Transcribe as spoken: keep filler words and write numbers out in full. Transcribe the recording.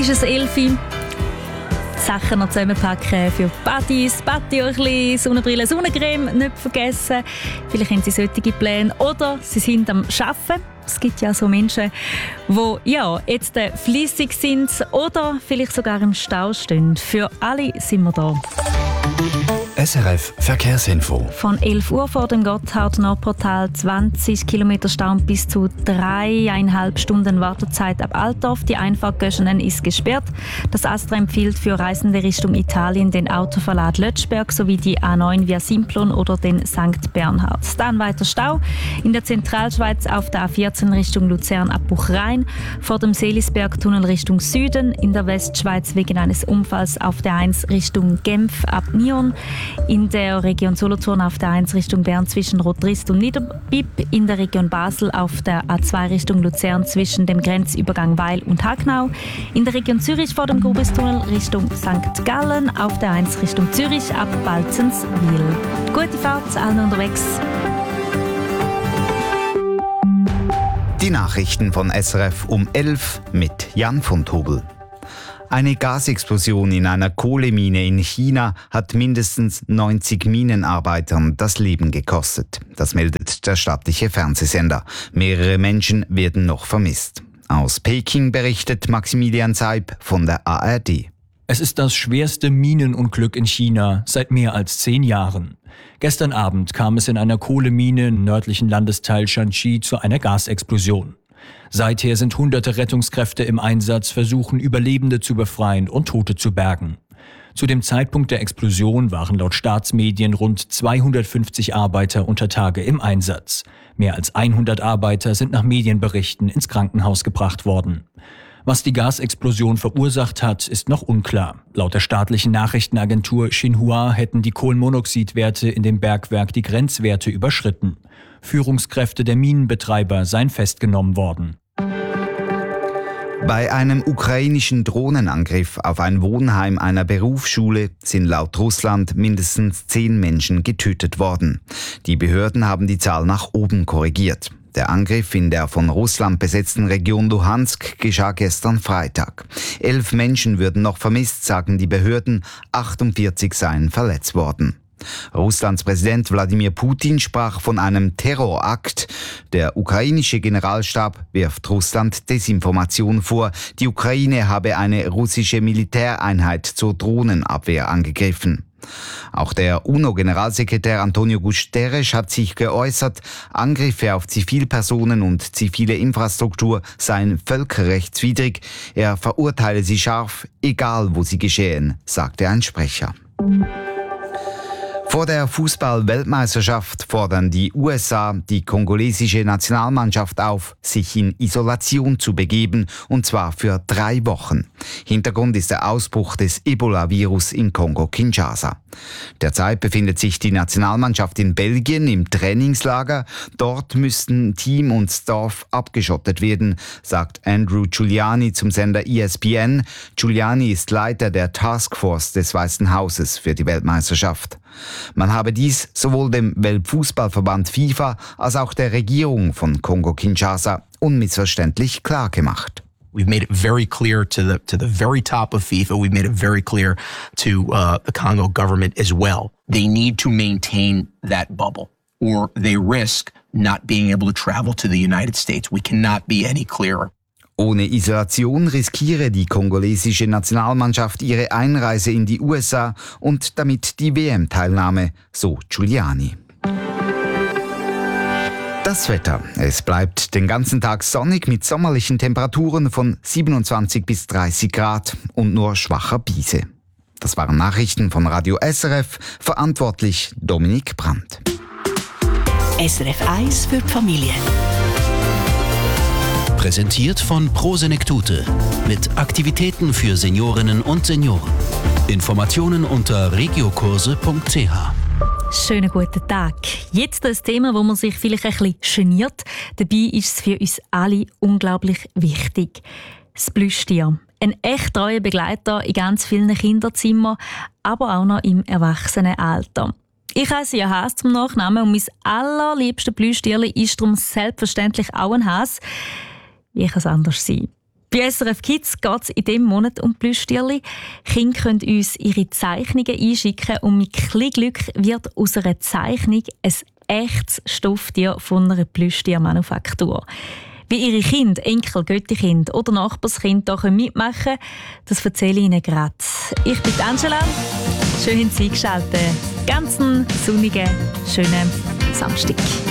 ist es elf Uhr. Sachen noch zusammenpacken für Partys, Partyochli, Sonnenbrille, Sonnencreme nicht vergessen. Vielleicht haben Sie solche Pläne oder Sie sind am Arbeiten. Es gibt ja so Menschen, die ja, jetzt fleissig sind oder vielleicht sogar im Stau stehen. Für alle sind wir da. S R F Verkehrsinfo. Von elf Uhr vor dem Gotthard-Nordportal zwanzig Kilometer Stau und bis zu dreieinhalb Stunden Wartezeit ab Altdorf. Die Einfahrt Göschenen ist gesperrt. Das ASTRA empfiehlt für Reisende Richtung Italien den Autoverlad Lötschberg sowie die A neun via Simplon oder den Sankt Bernhard. Dann weiter Stau in der Zentralschweiz auf der A vierzehn Richtung Luzern ab Buchrein, vor dem Seelisbergtunnel Richtung Süden, in der Westschweiz wegen eines Unfalls auf der eins Richtung Genf ab Nyon, in der Region Solothurn auf der eins Richtung Bern zwischen Rotrist und Niederbipp, in der Region Basel auf der A zwei Richtung Luzern zwischen dem Grenzübergang Weil und Hagnau, in der Region Zürich vor dem Grubistunnel Richtung Sankt Gallen, auf der eins Richtung Zürich ab Balzenswil. Gute Fahrt allen unterwegs. Die Nachrichten von S R F um elf mit Jan von Tobel. Eine Gasexplosion in einer Kohlemine in China hat mindestens neunzig Minenarbeitern das Leben gekostet. Das meldet der staatliche Fernsehsender. Mehrere Menschen werden noch vermisst. Aus Peking berichtet Maximilian Zeib von der A R D. Es ist das schwerste Minenunglück in China seit mehr als zehn Jahren. Gestern Abend kam es in einer Kohlemine im nördlichen Landesteil Shanxi zu einer Gasexplosion. Seither sind hunderte Rettungskräfte im Einsatz, versuchen Überlebende zu befreien und Tote zu bergen. Zu dem Zeitpunkt der Explosion waren laut Staatsmedien rund zweihundertfünfzig Arbeiter unter Tage im Einsatz. Mehr als hundert Arbeiter sind nach Medienberichten ins Krankenhaus gebracht worden. Was die Gasexplosion verursacht hat, ist noch unklar. Laut der staatlichen Nachrichtenagentur Xinhua hätten die Kohlenmonoxidwerte in dem Bergwerk die Grenzwerte überschritten. Führungskräfte der Minenbetreiber seien festgenommen worden. Bei einem ukrainischen Drohnenangriff auf ein Wohnheim einer Berufsschule sind laut Russland mindestens zehn Menschen getötet worden. Die Behörden haben die Zahl nach oben korrigiert. Der Angriff in der von Russland besetzten Region Luhansk geschah gestern Freitag. Elf Menschen würden noch vermisst, sagen die Behörden, achtundvierzig seien verletzt worden. Russlands Präsident Wladimir Putin sprach von einem Terrorakt. Der ukrainische Generalstab wirft Russland Desinformation vor. Die Ukraine habe eine russische Militäreinheit zur Drohnenabwehr angegriffen. Auch der UNO-Generalsekretär Antonio Guterres hat sich geäußert, Angriffe auf Zivilpersonen und zivile Infrastruktur seien völkerrechtswidrig. Er verurteile sie scharf, egal wo sie geschehen, sagte ein Sprecher. Vor der Fußball-Weltmeisterschaft fordern die U S A die kongolesische Nationalmannschaft auf, sich in Isolation zu begeben, und zwar für drei Wochen. Hintergrund ist der Ausbruch des Ebola-Virus in Kongo-Kinshasa. Derzeit befindet sich die Nationalmannschaft in Belgien im Trainingslager. Dort müssten Team und Staff abgeschottet werden, sagt Andrew Giuliani zum Sender E S P N. Giuliani ist Leiter der Taskforce des Weißen Hauses für die Weltmeisterschaft. Man habe dies sowohl dem Weltfußballverband FIFA als auch der Regierung von Kongo-Kinshasa unmissverständlich klar gemacht. We've made it very clear to the to the very top of FIFA. We've made it very clear to uh, the Congo government as well. They need to maintain that bubble, or they risk not being able to travel to the United States. We cannot be any clearer. Ohne Isolation riskiere die kongolesische Nationalmannschaft ihre Einreise in die U S A und damit die W M-Teilnahme, so Giuliani. Das Wetter. Es bleibt den ganzen Tag sonnig mit sommerlichen Temperaturen von siebenundzwanzig bis dreißig Grad und nur schwacher Brise. Das waren Nachrichten von Radio S R F, verantwortlich Dominik Brandt. S R F eins für die Familie. Präsentiert von Pro Senektute mit Aktivitäten für Seniorinnen und Senioren. Informationen unter regiokurse punkt c h. Schönen guten Tag. Jetzt ein Thema, wo man sich vielleicht ein bisschen geniert. Dabei ist es für uns alle unglaublich wichtig. Das Plüschtier. Ein echt treuer Begleiter in ganz vielen Kinderzimmern, aber auch noch im Erwachsenenalter. Ich heiße ja Haas zum Nachnamen und mein allerliebstes Plüschtierli ist darum selbstverständlich auch ein Haas. Wie kann es anders sein? Bei S R F Kids geht es in diesem Monat um Plüschtierli. Kinder können uns ihre Zeichnungen einschicken und mit Glück wird aus einer Zeichnung ein echtes Stofftier von einer Plüschtiermanufaktur. Wie Ihre Kinder, Enkel, Göttikind oder Nachbarskind hier mitmachen können, das erzähle ich Ihnen gerade. Ich bin Angela. Schön, haben Sie eingeschaltet. Ganz einen sonnigen, schönen Samstag.